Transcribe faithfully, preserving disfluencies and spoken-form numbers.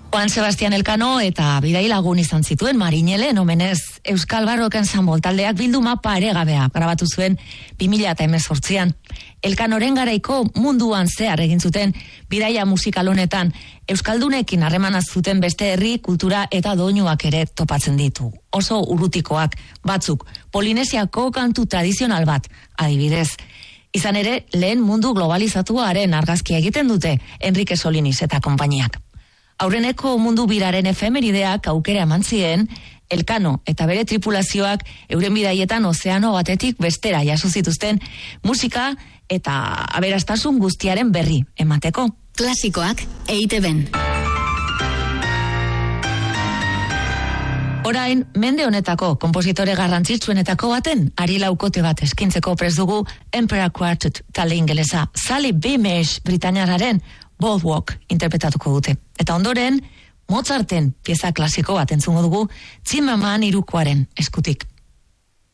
Juan Sebastián Elkano eta bidai lagun izan zituen Marinelen omenez Euskal Barrok Ensemble taldeak bilduma paregabea grabatu zuen bi mila hemezortzian. Elkanoren garaiko munduan zehar egin zuten bidaia musikal honetan euskaldunekin harremana zuten beste herri, kultura eta doinuak ere topatzen ditu. Oso urrutikoak, batzuk Polinesiako kantu tradizional bat, adibidez. Izan ere, lehen mundu globalizatuaren argazkia egiten dute Enrique Solinis eta konpainiak. Aurreneko mundu biraren efemerideak aukera eman zien, Elkano eta bere tripulazioak euren bidaietan ozeano batetik bestera jaso zituzten musika eta aberastasun guztiaren berri emateko. Klasikoak E I Te Ben. Orain, mende honetako konpositore garrantzitsuenetako baten ari laukote bat eskintzeko prest dugu Emperor Quartet talde ingelesa Sally Beamish Britainiarraren Boardwalk interpretatuko dute. Eta ondoren, Mozarten pieza klasiko bat entzungo dugu Zimmerman hirukoaren eskutik.